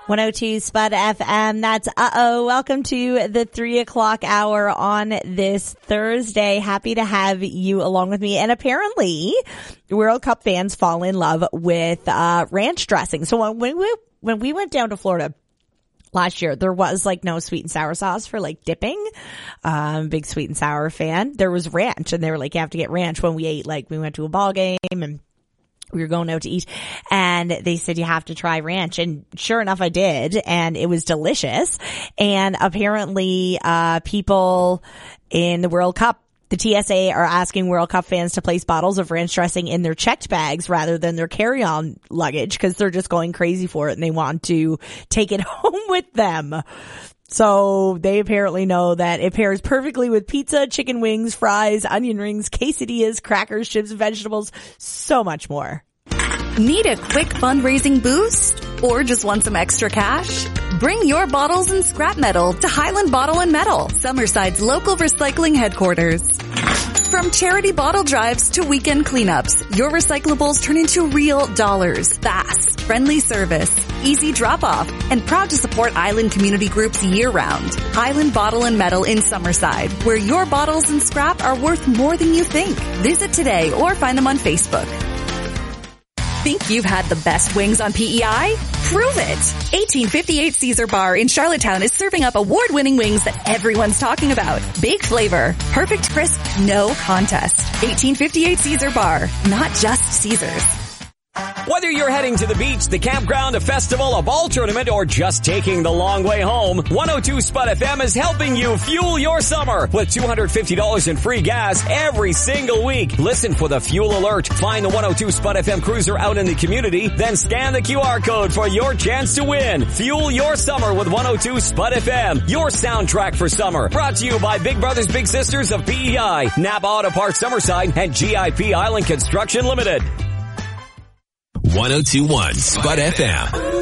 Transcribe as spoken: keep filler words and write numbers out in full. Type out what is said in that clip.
one oh two Spud F M. That's uh-oh. Welcome to the three o'clock hour on this Thursday. Happy to have you along with me. And apparently World Cup fans fall in love with uh ranch dressing. So when we when we went down to Florida last year, there was like no sweet and sour sauce for like dipping. Um, big sweet and sour fan. There was ranch, and they were like, you have to get ranch. When we ate, like we went to a ball game and we were going out to eat, and they said you have to try ranch, and sure enough I did, and it was delicious. And apparently uh people in the World Cup, the T S A, are asking World Cup fans to place bottles of ranch dressing in their checked bags rather than their carry-on luggage, because they're just going crazy for it and they want to take it home with them. So they apparently know that it pairs perfectly with pizza, chicken wings, fries, onion rings, quesadillas, crackers, chips, vegetables, so much more. Need a quick fundraising boost? Or just want some extra cash? Bring your bottles and scrap metal to Highland Bottle and Metal, Summerside's local recycling headquarters. From charity bottle drives to weekend cleanups, your recyclables turn into real dollars. Fast, friendly service, easy drop-off, and proud to support Island community groups year-round. Highland Bottle and Metal in Summerside, where your bottles and scrap are worth more than you think. Visit today or find them on Facebook. Think you've had the best wings on P E I? Prove it! eighteen fifty-eight Caesar Bar in Charlottetown is serving up award-winning wings that everyone's talking about. Big flavor, perfect crisp, no contest. eighteen fifty-eight Caesar Bar, not just Caesar's. Whether you're heading to the beach, the campground, a festival, a ball tournament, or just taking the long way home, one oh two Spud F M is helping you fuel your summer with two hundred fifty dollars in free gas every single week. Listen for the fuel alert. Find the one oh two Spud F M cruiser out in the community, then scan the Q R code for your chance to win. Fuel your summer with one oh two Spud F M, your soundtrack for summer. Brought to you by Big Brothers Big Sisters of P E I, Napa Auto Parts Summerside, and G I P Island Construction Limited. one oh two point one Spud F M.